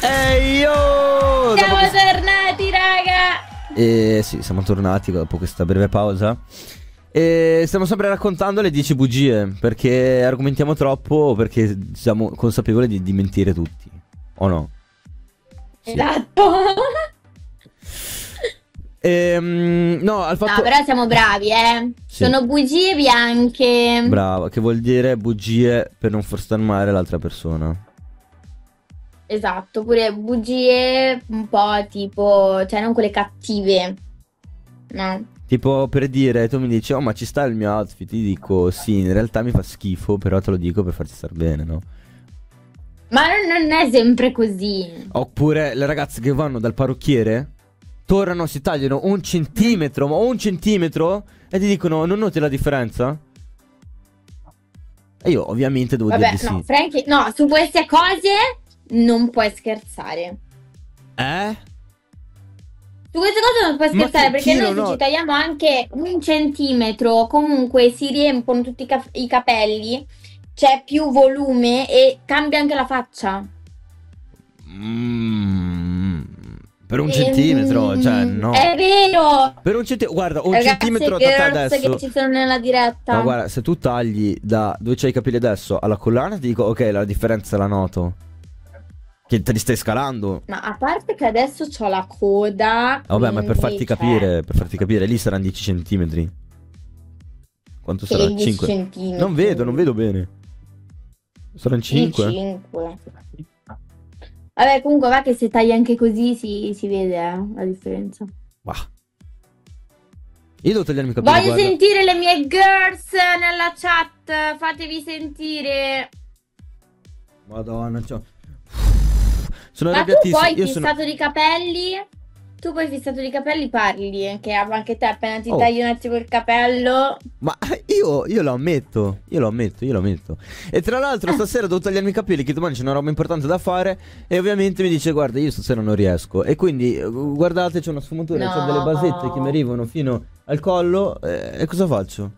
Ehi yo! Siamo tornati, raga! Sì, siamo tornati dopo questa breve pausa. E stiamo sempre raccontando le 10 bugie. Perché argomentiamo troppo o perché siamo consapevoli di mentire tutti. O no? Sì. Esatto. No, al fatto... No, però siamo bravi, Sì. Sono bugie bianche. Brava, che vuol dire bugie per non far star male l'altra persona. Esatto, pure bugie un po' tipo, cioè non quelle cattive. No. Tipo per dire, tu mi dici, oh ma ci sta il mio outfit, ti dico sì, in realtà mi fa schifo, però te lo dico per farti star bene, no? Ma non è sempre così. Oppure le ragazze che vanno dal parrucchiere, tornano, si tagliano un centimetro, ma un centimetro, e ti dicono, non noti la differenza? E io ovviamente devo Vabbè, dirgli no, sì. Frankie, no, su queste cose non puoi scherzare. Su queste cose non puoi Ma scherzare che perché tiro, noi se no? ci tagliamo anche un centimetro, comunque si riempiono tutti i capelli, c'è più volume e cambia anche la faccia. Per un centimetro, cioè no. È vero! Per un centimetro, guarda, un Ragazze centimetro e da te girls adesso. che ci sono nella diretta. No, guarda, se tu tagli da dove c'hai i capelli adesso alla collana, ti dico, ok, la differenza la noto. Che te li stai scalando. Ma a parte che adesso ho la coda. Vabbè, ma per farti quindi, cioè, capire, lì saranno 10 centimetri. Quanto che sarà? 10 5. centimetri. Non vedo bene. Saranno 5? 5. Vabbè, comunque va che se tagli anche così si vede la differenza. Bah. Io devo tagliarmi i capelli, Voglio guarda. sentire le mie girls nella chat. Fatevi sentire. Madonna, sono Ma tu arrabbiatissimo. poi Io sono... fissato di capelli. Tu poi fissato di capelli parli. Che anche te appena ti Oh. tagli un attimo il capello. Ma io lo ammetto. E tra l'altro stasera devo tagliarmi i capelli, che domani c'è una roba importante da fare. E ovviamente mi dice, guarda, io stasera non riesco. E quindi, guardate, c'è una sfumatura, No. c'è delle basette che mi arrivano fino al collo. E cosa faccio?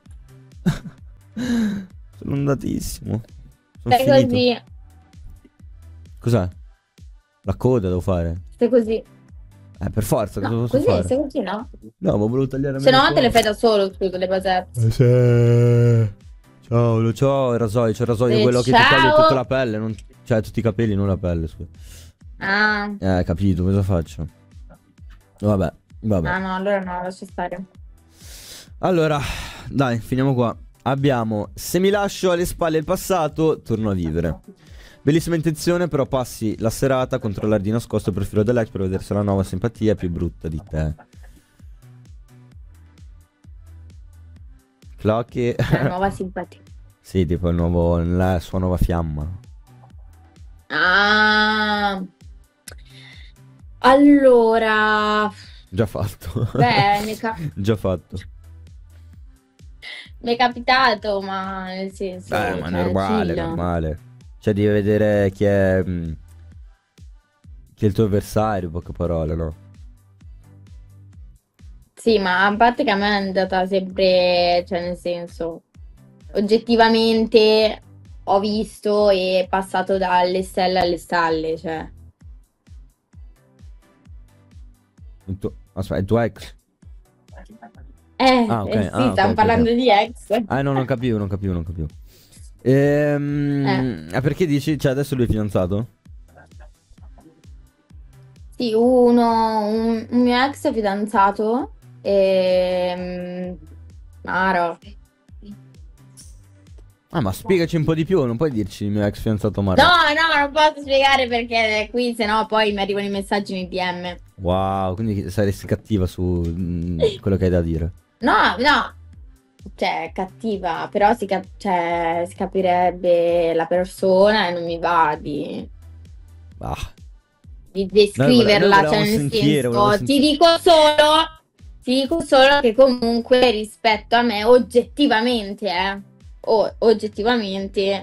Sono andatissimo. Sono Stai finito. così. Cos'è? La coda devo fare. Stai così. Per forza, cosa No, posso così, fare? stai così, no? No, ma volevo tagliare Se me no te le fai da solo, scusa, le basette. Ciao, c'ho il rasoio, quello che ti Ciao. toglie tutta la pelle, cioè tutti i capelli, non la pelle, scusa. Ah. Capito, cosa faccio? Vabbè. Ah no, allora no, lascia stare. Allora, dai, finiamo qua. Abbiamo, se mi lascio alle spalle il passato, torno a vivere. Bellissima intenzione, però passi la serata a controllare di nascosto il profilo dell'ex per vedere se la nuova simpatia è più brutta di te. Clocky. La nuova simpatia. Sì, tipo la sua nuova fiamma. Ah. Allora. Già fatto. Beh, Già fatto. mi è capitato, ma nel senso. Ma cioè, normale, chill. normale. Cioè, devi vedere chi è il tuo avversario, in poche parole, no? Sì, ma a parte che a me è andata sempre, cioè nel senso, oggettivamente ho visto e passato dalle stelle alle stalle, cioè. Aspetta, il tuo ex? Ah, ok. Sì, Ah, ok, stiamo ok, parlando ok. di ex. Ah, no, non capivo. Perché dici? Cioè, adesso lui è fidanzato? Sì, un mio ex fidanzato Maro. Ah, ma spiegaci un po' di più, non puoi dirci il mio ex fidanzato Maro. No, non posso spiegare perché qui sennò poi mi arrivano i messaggi nei DM. Wow, quindi saresti cattiva su quello che hai da dire. No, cioè cattiva, però cioè, si capirebbe la persona e non mi va di Ah. descriverla, Noi cioè volevamo nel sentire, senso, ti dico solo che comunque rispetto a me oggettivamente, oggettivamente.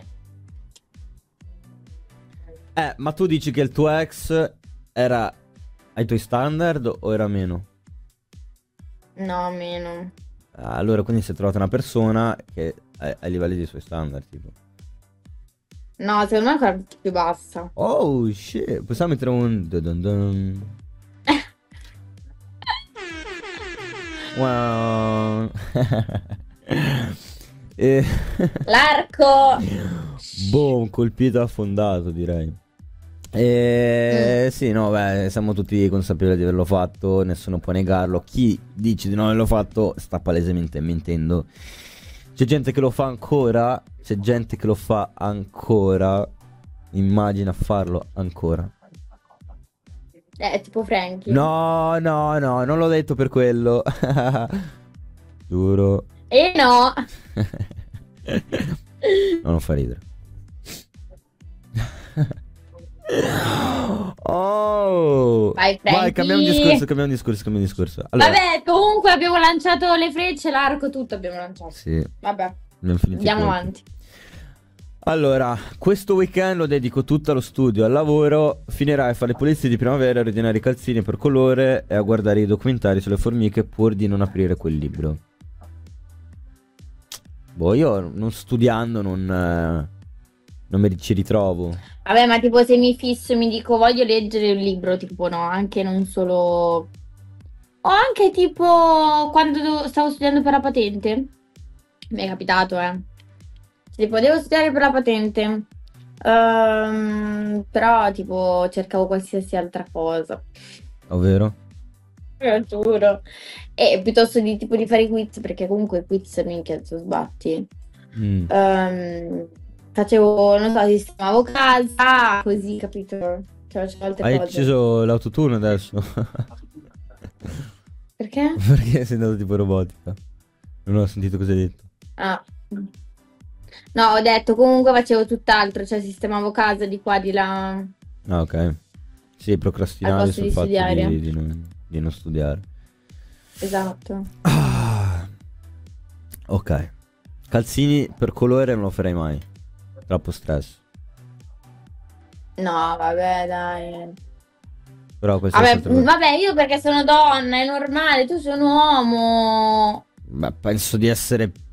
Ma tu dici che il tuo ex era ai tuoi standard o era meno? No, meno. Allora quindi si è trovata una persona che è ai livelli dei suoi standard, tipo. No, secondo me è ancora più bassa. Oh shit, possiamo mettere un dun dun dun. Wow. E... L'arco! Boom, colpito affondato, direi. Mm. Sì, no, beh, siamo tutti consapevoli di averlo fatto, nessuno può negarlo. Chi dice di non averlo fatto sta palesemente mentendo. C'è gente che lo fa ancora, c'è gente che lo fa ancora. Immagina farlo ancora. Tipo Frankie. No, no, no, non l'ho detto per quello. Giuro. E no! Non fa ridere. Oh! Vai, Vai, cambiamo Frankie! cambiamo discorso. Allora, Vabbè, comunque abbiamo lanciato le frecce, l'arco, tutto abbiamo lanciato. sì, Vabbè, abbiamo finito i andiamo colpi. avanti. Allora, questo weekend lo dedico tutto allo studio, al lavoro. Finirai a fare le pulizie di primavera, a ordinare i calzini per colore e a guardare i documentari sulle formiche pur di non aprire quel libro. Boh, io non studiando non mi ci ritrovo. Vabbè, ma tipo se mi fisso e mi dico voglio leggere un libro, tipo no, anche non solo... O anche tipo quando stavo studiando per la patente. Mi è capitato, eh. Tipo, devo studiare per la patente. Però, tipo, cercavo qualsiasi altra cosa. Ovvero? Giuro. E piuttosto di tipo di fare i quiz, perché comunque i quiz minchia tu sbatti. Mm. Facevo, non so, sistemavo casa, così, capito? Cioè, facevo altre Hai cose. acceso l'autotune adesso? Perché? Perché sei andato tipo robotica? Non ho sentito cosa hai detto. Ah. No, ho detto comunque facevo tutt'altro, cioè sistemavo casa di qua, di là, Ah, ok. Sì, al procrastinavi posto sul di fatto studiare. di non studiare. Esatto. Ah, ok. Calzini per colore non lo farei mai. Troppo stress. No, vabbè, dai. Però questo è Vabbè, sempre... vabbè, io perché sono donna, è normale, tu sei un uomo. Beh, penso di essere